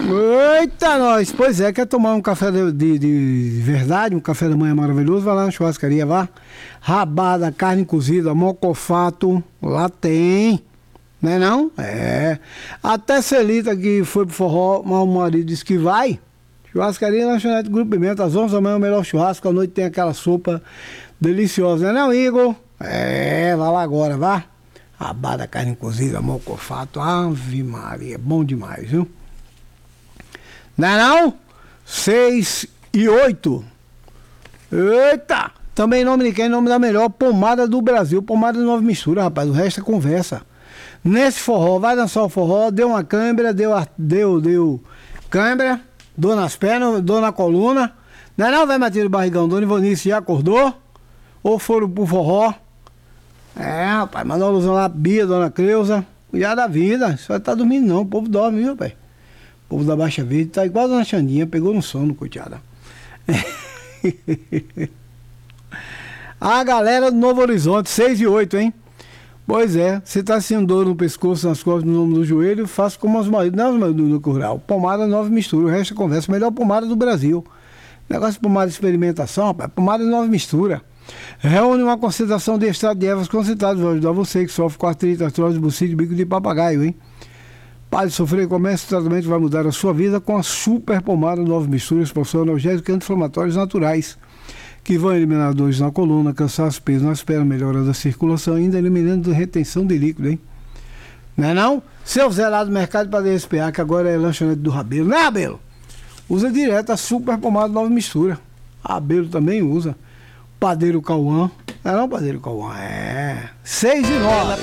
Eita, nós! Pois é, quer tomar um café de verdade, um café da manhã maravilhoso? Vai lá na churrascaria, vá. Rabada, carne cozida, mocofato, lá tem. Não é não? É. Até Celita que foi pro forró, mas o marido disse que vai. Churrascaria Lanchonete Grupo Pimenta, às 11 da manhã, o melhor churrasco, à noite tem aquela sopa deliciosa, não é não, Igor? É, vai lá agora, vá. Rabada, carne cozida, mocofato, ave Maria, bom demais, viu? Não é não? 6 e 8. Eita! Também em nome de quem? Em nome da melhor pomada do Brasil, pomada de nova mistura, rapaz, o resto é conversa. Nesse forró, vai dançar o forró, deu uma câimbra, deu câimbra, dor nas pernas, dor na coluna. Não é não, vai Matheus Barrigão? Dona Ivonice já acordou? Ou foram pro forró? É, rapaz, mandou uma alusão lá, Bia, Dona Creuza. Cuidado da vida, só tá dormindo não, o povo dorme, viu, pai? O povo da Baixa Verde tá igual a Dona Xandinha, pegou no sono, coitada. A galera do Novo Horizonte, 6 e 8, hein? Pois é, você tá sentindo dor no pescoço, nas costas, no joelho, faça como os maridos, não os maridos do Curral. Pomada nova mistura, o resto é conversa, melhor pomada do Brasil. Negócio de pomada de experimentação, rapaz, pomada nova mistura. Reúne uma concentração de extrato de ervas concentradas, vai ajudar você que sofre com artrite, artrose, bucite, bico de papagaio, hein? Pare de sofrer, comece o tratamento, vai mudar a sua vida com a super pomada nova mistura, expansão analgésica e anti-inflamatórios naturais, que vão eliminar dores na coluna, cansaço, peso nas pernas, melhora da circulação, ainda eliminando retenção de líquido, hein? Não é não? Seu Zé lá do mercado para DSPA, que agora é lanchonete do Rabelo. Não é, Rabelo? Usa direto a super pomada nova mistura. Rabelo também usa. Padeiro Cauã. Não é não, Padeiro Cauã? É. 6 e 9.